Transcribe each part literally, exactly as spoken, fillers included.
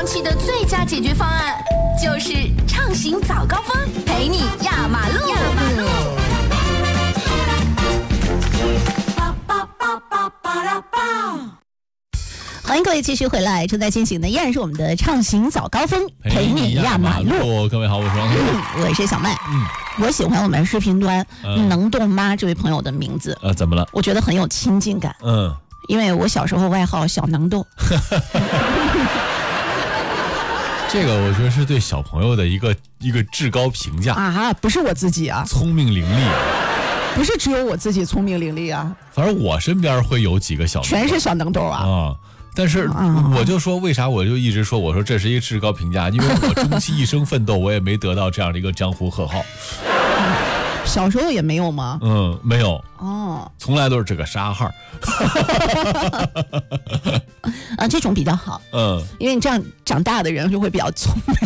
气的最佳解决方案，就是畅行早高峰，陪你压马路。压马路。 欢迎各位继续回来，正在进行的依然是我们的畅行早高峰，陪你压马路。 各位好，我是王彤、 嗯，我是小麦。 嗯， 我喜欢我们视频端、 嗯、 能动妈这位朋友的名字。 呃，怎么了？ 我觉得很有亲近感。 嗯， 因为我小时候外号小能动。 这个我觉得是对小朋友的一个一个至高评价啊，不是我自己啊， 聪明伶俐。 不是只有我自己聪明伶俐啊， 反正我身边会有几个小能全是小能豆啊。 啊，但是我就说为啥我就一直说我说这是一个至高评价，因为我终其一生奋斗，我也没得到这样的一个江湖贺号。 小时候也没有吗？ 嗯，没有哦， 从来都是这个沙号。 啊，这种比较好。嗯，因为你这样长大的人就会比较聪明。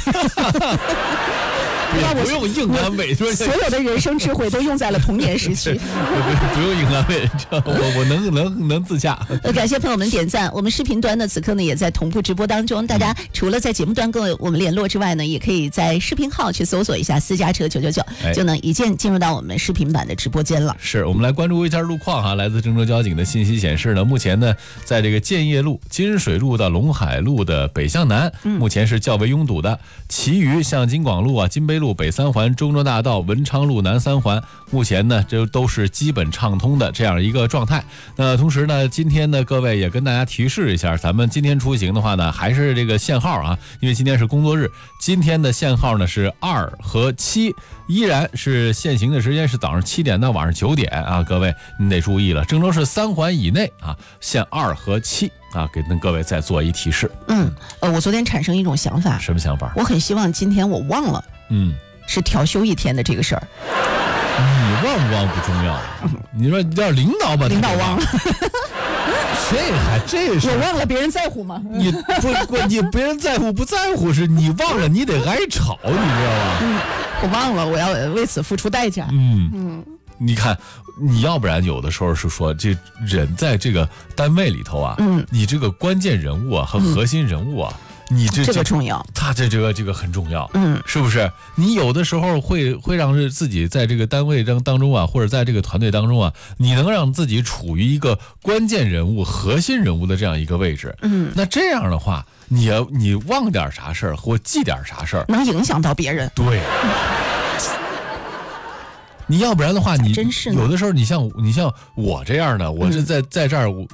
也不用硬安慰， 所有的人生智慧都用在了童年时期。 不用硬安慰，我我能能能自洽。 感谢朋友们点赞，我们视频端呢此刻呢也在同步直播当中，大家除了在节目端跟我们联络之外呢，也可以在视频号去搜索一下私家车九九九，就能一键进入到我们视频版的直播间了。 是我们来关注一下路况哈，来自郑州交警的信息显示呢，目前呢在这个建业路、金水路到陇海路的北向南，目前是较为拥堵的，其余像京广路啊、金杯路、北三环、中州大道、文昌路南三环，目前呢这都是基本畅通的这样一个状态。那同时呢，今天呢各位也跟大家提示一下，咱们今天出行的话呢，还是这个限号啊，因为今天是工作日，今天的限号呢是二和七，依然是限行的时间是早上七点到晚上九点啊，各位你得注意了，郑州市三环以内啊限二和七。啊，给跟各位再做一提示。 嗯，呃，我昨天产生一种想法。 什么想法？ 我很希望今天我忘了，嗯，是调休一天的这个事儿。 你忘不忘不重要，你说要是领导把领导忘了， 这还这是我忘了，别人在乎吗？ 你不关键，别人在乎不在乎，是你忘了，你得挨吵，你知道吧？ 嗯，我忘了，我要为此付出代价。 嗯嗯。你看，你要不然有的时候是说，这人在这个单位里头啊，嗯，你这个关键人物啊和核心人物啊，嗯、你这这个重要， 他这这个这个很重要，嗯，是不是？你有的时候会会让自己在这个单位当当中啊，或者在这个团队当中啊，你能让自己处于一个关键人物、核心人物的这样一个位置，嗯，那这样的话，你你忘点啥事儿或记点啥事儿， 能影响到别人， 对。你要不然的话，你真是有的时候，你像你像我这样的，我是在在这儿。